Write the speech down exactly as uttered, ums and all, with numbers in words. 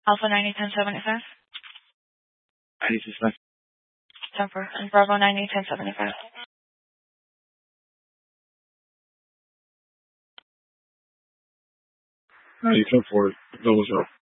Alpha ninety ten seventy-five. ninety-six. Temper. And Bravo ninety ten seventy-five. ninety ten four. Double zero.